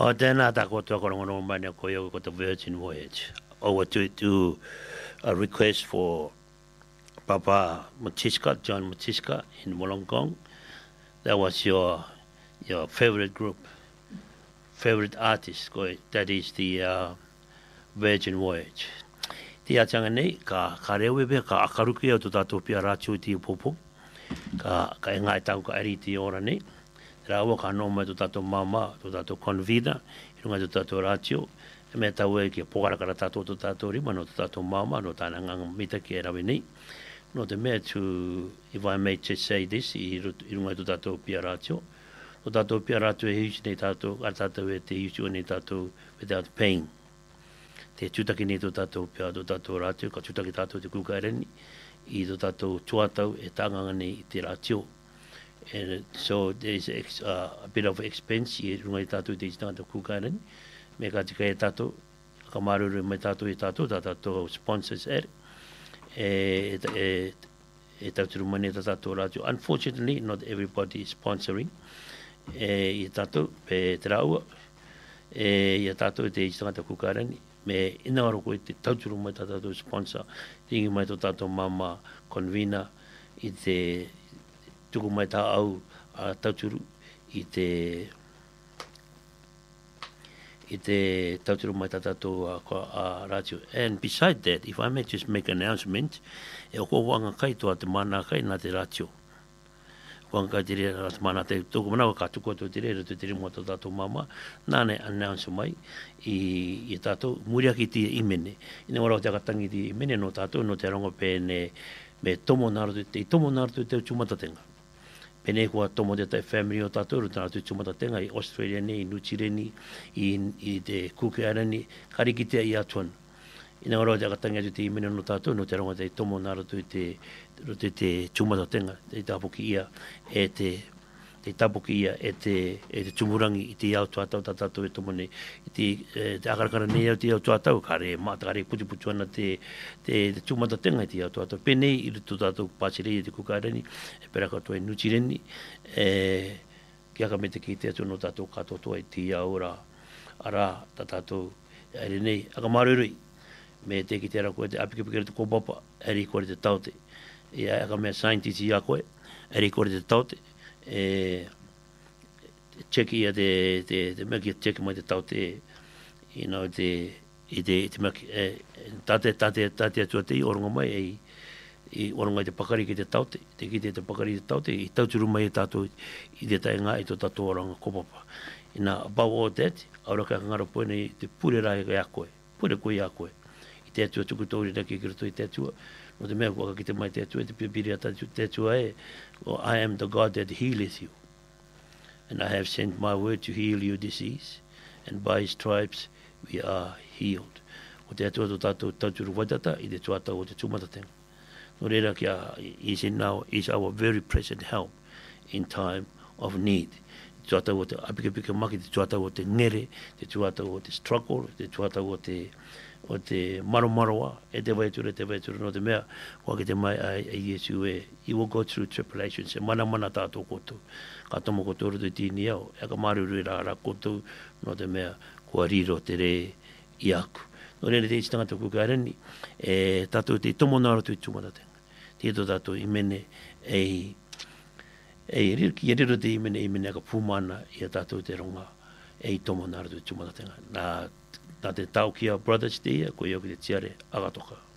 O tēnā tāko tōkorongo mai ne koe o the Virgin Voyage. Over to a request for Papa Matiska, John Matiska in Wollongong. That was your favorite group, favorite artist. That is the Virgin Voyage. Tia tanga nei, ka rewewe, ka akaruki au tō tātou pia rātiu ti upopo. Ka ngai tau ka eri ti ora nei. Rāua ka anō mai tō tātou mama, tō tātou konvina, i runga tō tātou rātio. E mea tau e ki pokarakara tātou tō tātou rima, no tō tātou mama, no tāna nganga mita ki e rawe nei. No te mea to, if I may just say this, i runga tō tātou pia rātio. Tō tātou pia rātio e hiusi nei tātou, ar tātou e te hiusi nei tātou without pain. Te tūtaki nei tō tātou pia tō tātou rātio, ka tūtaki tātou te kukaereni, i tō tātou tuatau e tānganga nei te rātio. And so there's a bit of expense i runga i tātou te tātou kukaereni. Me ka tika e tātou, ka maruru mai tātou i tātou, tātou sponsors e tātou mani tātou rātio. Unfortunately, not everybody is sponsoring. I tātou, pe te rāua, i tātou te tātou kukaereni. Me ina aro koe te tauturu mai tātou sponsor, ringi mai tō tātou mama convener i te tuku mai tā au a tauturu i te tauturu mai tātou a rātio. And beside that, if I may just make an announcement, e oko wanga kai toa te mana kai nā te rātio. Wanga te rea rāt mana te tōku manawa ka tuku ato te rea, te rea mo tō tātou mama, nāne announce mai i tātou muriaki te imene. Ina warau te akatangi te imene no tātou, no te rongo pēne me tomo nārutu te te tūmatatenga. Pēne kua tomo te tai family o tātou, ruta nārutu tūmatatenga i Australia nei, i Nuchireni, i te Kukuarani, karikitea i atuan. Ina warau te akatangi atu te imene no tātou, no te rongo te tomo nārutu te tūmatatenga, te tapuki ia e te tumurangi i te iau tuatau tātou e tomone i te akarakara nei au te iau tuatau kare mātakare putuputu ana te tūmatatenga i te iau tuatau penei i rutu tātou pāsirei i te kukareni e pera katoa i Nuchireni ki aka me te ki te atu no tātou katoa i te iau ara tātou ere nei aka marurui me te ki te ara koe te apikipikere te kōpapa eri kore te taute ia aka mea scientist i a koe eri kore te taute cheki ia te meki cheki mai te taute you know te meki tate atua te i oronga mai i oronga i te pakari ki te taute te ki te pakari ki te taute i tauturu mai e tātou i te taenga i tō tātou oranga kopapa ina above all that aura ka ngaro poe nei te pure rai ka koe pure koe a koe i te atua tuku tōri na ki kirato i te atua no te mea kua ka ki te mai te atua te pipiri ata te atua well, I am the God that healeth you and I have sent my word to heal your disease and by his stripes we are healed o te atua tō tātou tauturu waitata i te tuatau o te tūmatatenga no reira kia is our very present help in time of need te tuatau o te apikepike maki te tuatau o te ngere te tuatau o te struggle te tuatau o te maromaroa e te vaitura no te mea kua ki te mai a Yesu you will go through tribulations e mana tātou koutou ka tomo koutou rutu tini au e ka maruru rā koutou no te mea kua riro te re i aku no rene te ititanga te kukareni e tātou te tomo nāra tu i tūmatatenga te to tātou imene ki riro te imene ka pūmana i a tātou te ronga e tomo nāra tu i tūmatatenga nā te tau kia brothers te ia, ko i au ki te tiare agatoka.